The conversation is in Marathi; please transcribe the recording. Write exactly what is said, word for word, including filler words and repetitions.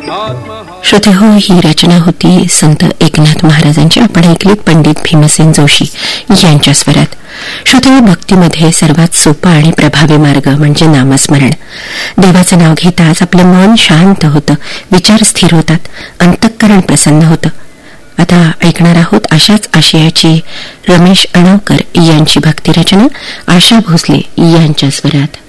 श्रोते हो, ही रचना होती संत एकनाथ महाराजांची. आपण ऐकलीत पंडित भीमसेन जोशी यांच्या स्वरात. श्रोते हो, भक्तीमध्ये सर्वात सोपा आणि प्रभावी मार्ग म्हणजे नामस्मरण. देवाचं नाव घेताच आपलं मन शांत होतं, विचार स्थिर होतात, अंतःकरण प्रसन्न होतं. आता ऐकणार आहोत अशाच आशयाची रमेश अणवकर यांची भक्ती रचना आशा भोसले यांच्या स्वरात.